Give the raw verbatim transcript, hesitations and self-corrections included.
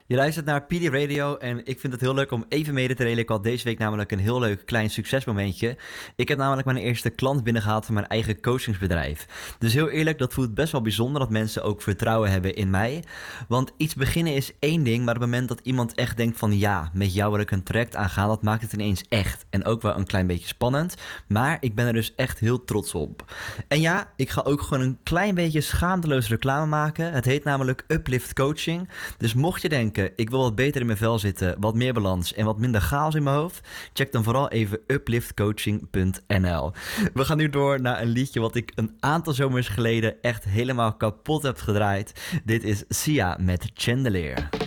Je luistert naar P D Radio en ik vind het heel leuk om even mede te delen. Ik had deze week namelijk een heel leuk klein succesmomentje. Ik heb namelijk mijn eerste klant binnengehaald van mijn eigen coachingsbedrijf. Dus heel eerlijk, dat voelt best wel bijzonder dat mensen ook vertrouwen hebben in mij. Want iets beginnen is één ding, maar op het moment dat iemand echt denkt van ja, met jou wil ik een traject aangaan, dat maakt het ineens echt. En ook wel een klein beetje spannend, maar ik ben er dus echt heel trots op. En ja, ik ga ook gewoon een klein beetje schaamteloos reclame maken. Het heet namelijk Uplift Coaching. Dus mocht je denken, ik wil wat beter in mijn vel zitten, wat meer balans en wat minder chaos in mijn hoofd, check dan vooral even uplift coaching punt n l. We gaan nu door naar een liedje wat ik een aantal zomers geleden echt helemaal kapot heb gedraaid. Dit is Sia met Chandelier.